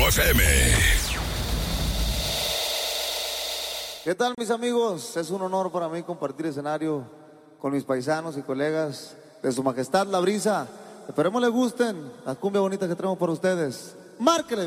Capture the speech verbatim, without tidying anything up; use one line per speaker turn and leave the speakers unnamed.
Grupo F M.
¿Qué tal, mis amigos? Es un honor para mí compartir escenario con mis paisanos y colegas de Su Majestad La Brisa. Esperemos les gusten la cumbia bonita que traemos para ustedes. ¡Márquele!